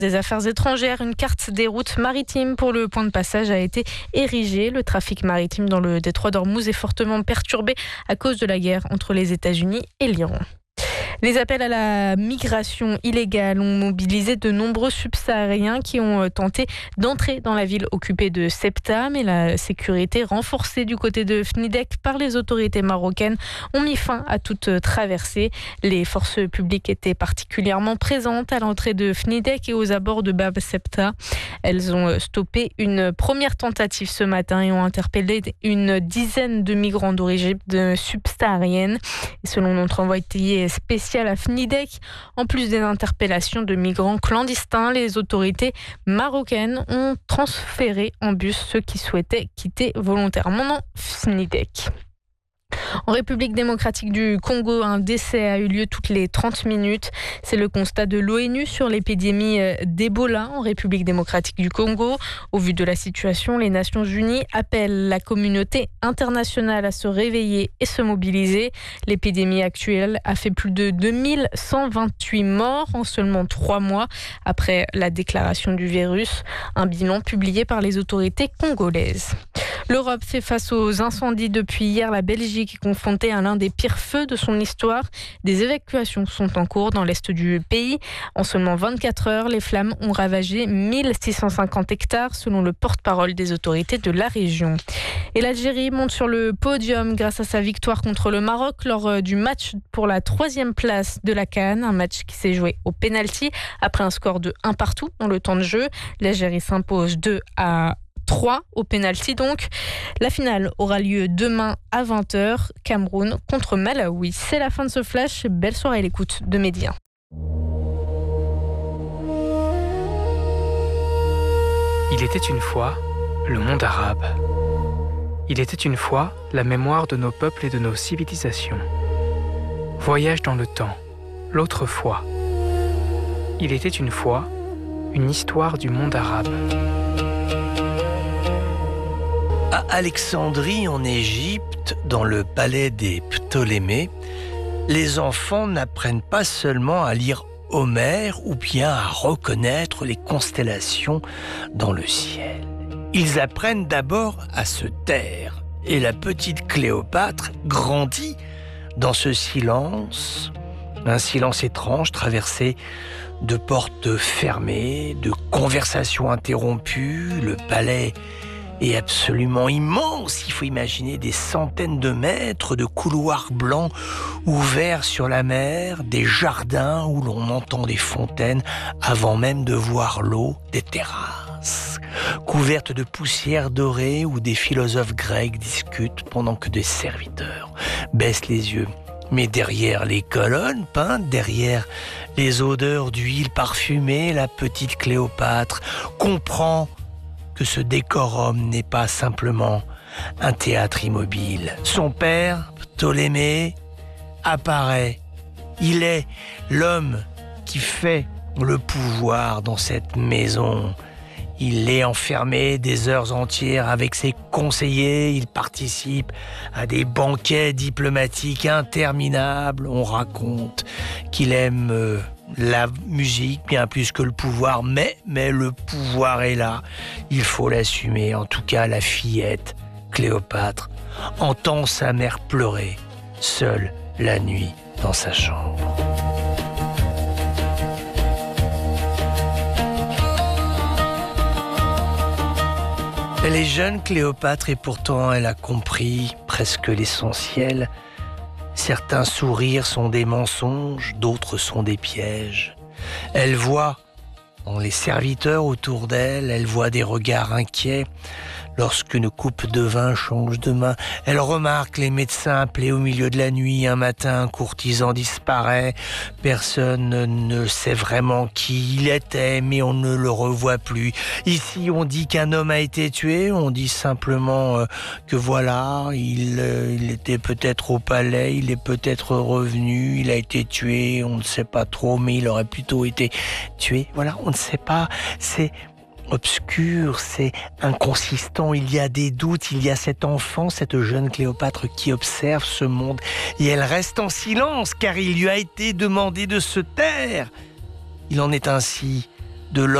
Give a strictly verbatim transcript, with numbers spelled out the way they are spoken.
des Affaires étrangères, une carte des routes maritimes pour le point de passage a été érigée. Le trafic maritime dans le détroit d'Ormuz est fortement perturbé à cause de la guerre entre les États-Unis et l'Iran. Les appels à la migration illégale ont mobilisé de nombreux subsahariens qui ont tenté d'entrer dans la ville occupée de Ceuta, mais la sécurité renforcée du côté de Fnidek par les autorités marocaines ont mis fin à toute traversée. Les forces publiques étaient particulièrement présentes à l'entrée de Fnidek et aux abords de Bab Ceuta. Elles ont stoppé une première tentative ce matin et ont interpellé une dizaine de migrants d'origine subsaharienne. Et selon notre envoyé spécial à Fnidek, en plus des interpellations de migrants clandestins, les autorités marocaines ont transféré en bus ceux qui souhaitaient quitter volontairement Fnidek. En République démocratique du Congo, un décès a eu lieu toutes les trente minutes. C'est le constat de l'ONU sur l'épidémie d'Ebola en République démocratique du Congo. Au vu de la situation, les Nations Unies appellent la communauté internationale à se réveiller et se mobiliser. L'épidémie actuelle a fait plus de deux mille cent vingt-huit morts en seulement trois mois après la déclaration du virus, un bilan publié par les autorités congolaises. L'Europe fait face aux incendies depuis hier. La Belgique est confrontée à l'un des pires feux de son histoire. Des évacuations sont en cours dans l'est du pays. En seulement vingt-quatre heures, les flammes ont ravagé mille six cent cinquante hectares selon le porte-parole des autorités de la région. Et l'Algérie monte sur le podium grâce à sa victoire contre le Maroc lors du match pour la troisième place de la CAN. Un match qui s'est joué au pénalty après un score de un partout dans le temps de jeu. L'Algérie s'impose deux à trois au pénalty donc. La finale aura lieu demain à vingt heures, Cameroun contre Malawi. C'est la fin de ce flash. Belle soirée à l'écoute de Média. Il était une fois le monde arabe. Il était une fois la mémoire de nos peuples et de nos civilisations. Voyage dans le temps, l'autre fois. Il était une fois une histoire du monde arabe. À Alexandrie, en Égypte, dans le palais des Ptolémées, les enfants n'apprennent pas seulement à lire Homère ou bien à reconnaître les constellations dans le ciel. Ils apprennent d'abord à se taire. Et la petite Cléopâtre grandit dans ce silence, un silence étrange traversé de portes fermées, de conversations interrompues. Le palais est absolument immense. Il faut imaginer des centaines de mètres de couloirs blancs ouverts sur la mer, des jardins où l'on entend des fontaines avant même de voir l'eau, des terrasses couvertes de poussière dorée où des philosophes grecs discutent pendant que des serviteurs baissent les yeux. Mais derrière les colonnes peintes, derrière les odeurs d'huile parfumée, la petite Cléopâtre comprend que ce décorum n'est pas simplement un théâtre immobile. Son père, Ptolémée, apparaît. Il est l'homme qui fait le pouvoir dans cette maison. Il est enfermé des heures entières avec ses conseillers. Il participe à des banquets diplomatiques interminables. On raconte qu'il aime euh, la musique bien plus que le pouvoir, mais, mais le pouvoir est là. Il faut l'assumer. En tout cas, la fillette, Cléopâtre, entend sa mère pleurer, seule la nuit dans sa chambre. Elle est jeune, Cléopâtre, et pourtant elle a compris presque l'essentiel. Certains sourires sont des mensonges, d'autres sont des pièges. Elle voit dans les serviteurs autour d'elle, elle voit des regards inquiets. Lorsqu'une coupe de vin change de main, elle remarque les médecins appelés au milieu de la nuit. Un matin, un courtisan disparaît. Personne ne sait vraiment qui il était, mais on ne le revoit plus. Ici, on dit qu'un homme a été tué. On dit simplement euh, que voilà, il, euh, il était peut-être au palais, il est peut-être revenu, il a été tué. On ne sait pas trop, mais il aurait plutôt été tué. Voilà, on ne sait pas. C'est obscur, c'est inconsistant, il y a des doutes, il y a cet enfant, cette jeune Cléopâtre qui observe ce monde et elle reste en silence car il lui a été demandé de se taire. Il en est ainsi de